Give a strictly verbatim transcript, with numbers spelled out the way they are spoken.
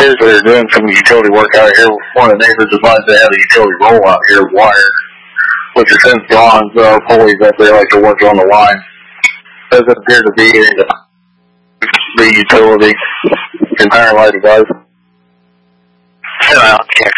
appears they're doing some utility work out here. One of the neighbors advised they have a utility roll out here of wire, which has since gone, so our pulleys that they like to work on the line. Doesn't appear to be the utility entire light device. I don't care.